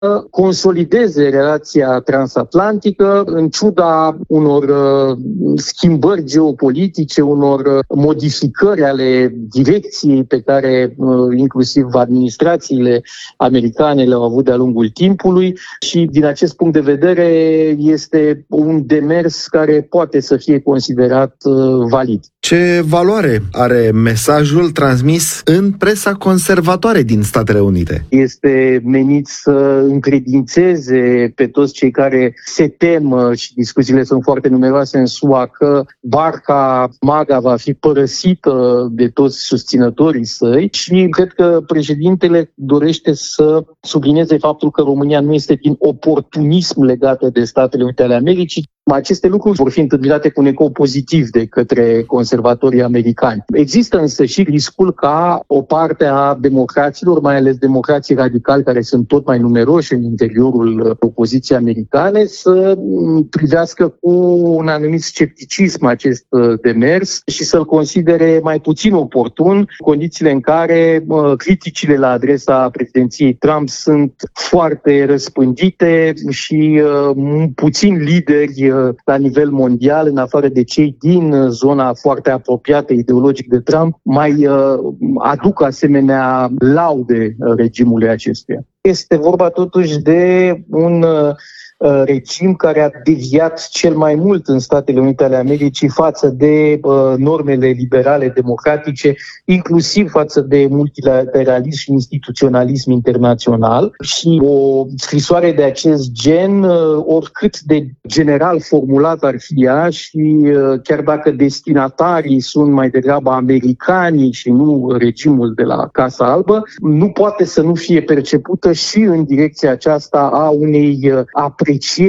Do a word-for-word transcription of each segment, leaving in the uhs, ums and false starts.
consolideze relația transatlantică în ciuda unor schimbări geopolitice, unor modificări ale direcției pe care inclusiv administrațiile americane le-au avut de-a lungul timpului și din acest punct de vedere este un demers care poate să fie considerat valid. Ce valoare are mesajul transmis în presa conservatoare din Statele Unite? Este menit să încredințeze pe toți cei care se tem, și discuțiile sunt foarte numeroase în S U A, că barca MAGA va fi părăsită de toți susținătorii săi și cred că președintele dorește să sublinieze faptul că România nu este din oportunism legată de Statele Unite ale Americii. Aceste lucruri vor fi întâmpinate cu un ecou pozitiv de către conservatorii americani. Există însă și riscul ca o parte a democraților, mai ales democrații radicali care sunt tot mai numeroși în interiorul opoziției americane, să privească cu un anumit scepticism acest demers și să-l considere mai puțin oportun, condițiile în care criticile la adresa președinției Trump sunt foarte răspândite și puțini lideri la nivel mondial, în afară de cei din zona foarte apropiată ideologic de Trump, mai aduc asemenea laude regimului acestuia. Este vorba totuși de un regim care a deviat cel mai mult în Statele Unite ale Americii față de uh, normele liberale democratice, inclusiv față de multilateralism și instituționalism internațional. Și o scrisoare de acest gen, uh, oricât de general formulată ar fi ea și uh, chiar dacă destinatarii sunt mai degrabă americanii și nu regimul de la Casa Albă, nu poate să nu fie percepută și în direcția aceasta a unei uh, aprecieri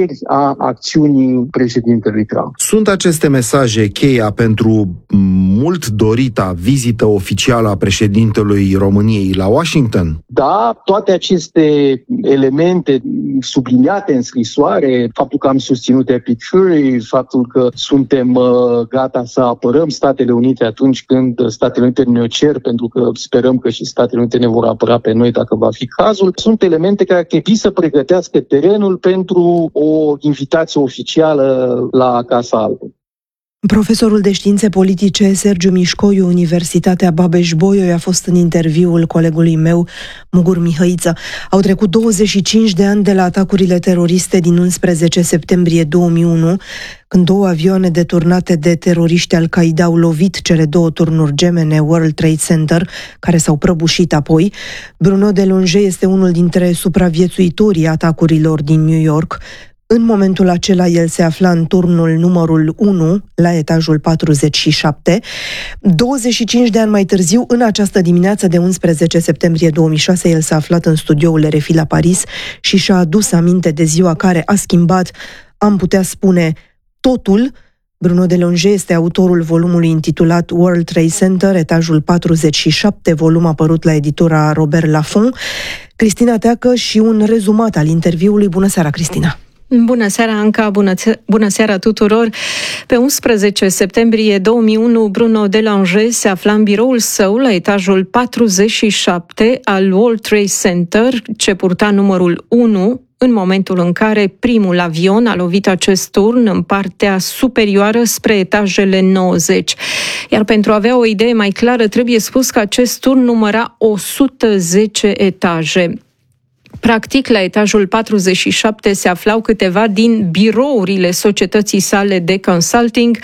a acțiunii președintelui Trump. Sunt aceste mesaje cheia pentru mult dorita vizită oficială a președintelui României la Washington? Da, toate aceste elemente subliniate în scrisoare, faptul că am susținut Epic Fury, faptul că suntem uh, gata să apărăm Statele Unite atunci când Statele Unite ne-o cer, pentru că sperăm că și Statele Unite ne vor apăra pe noi dacă va fi cazul, sunt elemente care ar trebui să pregătească terenul pentru o invitație oficială la Casa Albă. Profesorul de științe politice Sergiu Mișcoiu, Universitatea Babeș-Bolyai, a fost în interviul colegului meu, Mugur Mihăiță. Au trecut douăzeci și cinci de ani de la atacurile teroriste din unsprezece septembrie două mii unu, când două avioane deturnate de teroriști Al-Qaeda au lovit cele două turnuri gemene World Trade Center, care s-au prăbușit apoi. Bruno Delonge este unul dintre supraviețuitorii atacurilor din New York. În momentul acela, el se afla în turnul numărul unu, la etajul patruzeci și șapte. douăzeci și cinci de ani mai târziu, în această dimineață de unsprezece septembrie două mii șase, el s-a aflat în studioul R F I la Paris și și-a adus aminte de ziua care a schimbat, am putea spune, totul. Bruno Delonge este autorul volumului intitulat World Trade Center, etajul patruzeci și șapte, volum apărut la editura Robert Laffont. Cristina Teacă și un rezumat al interviului. Bună seara, Cristina! Bună seara, Anca, bună, bună seara tuturor! Pe unsprezece septembrie două mii unu, Bruno Delonge se afla în biroul său la etajul patruzeci și șapte al World Trade Center, ce purta numărul unu, în momentul în care primul avion a lovit acest turn în partea superioară spre etajele nouăzeci. Iar pentru a avea o idee mai clară, trebuie spus că acest turn număra o sută zece etaje. Practic, la etajul patruzeci și șapte se aflau câteva din birourile societății sale de consulting.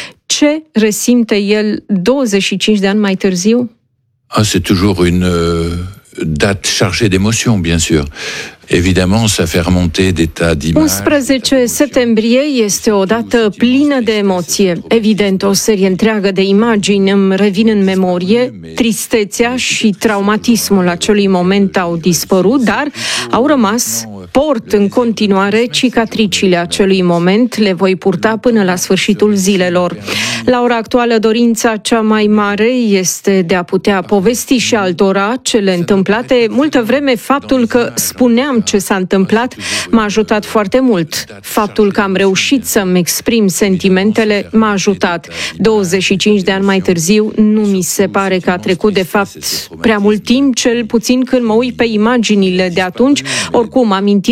Ce resimte el douăzeci și cinci de ani mai târziu? Ah, c'est toujours une euh, date chargée d'émotions, bien sûr. Évidemment, ça fait remonter des tas d'images. unsprezece septembrie este o dată plină de emoție. Evident, o serie întreagă de imagini îmi revin în memorie. Tristețea și traumatismul acelui moment au dispărut, dar au rămas. Port în continuare cicatricile acelui moment, le voi purta până la sfârșitul zilelor. La ora actuală, dorința cea mai mare este de a putea povesti și altora cele întâmplate. Multă vreme, faptul că spuneam ce s-a întâmplat M-a ajutat foarte mult. Faptul că am reușit să-mi exprim sentimentele m-a ajutat. douăzeci și cinci de ani mai târziu, nu mi se pare că a trecut de fapt prea mult timp, cel puțin când mă uit pe imaginile de atunci. Oricum, amintirile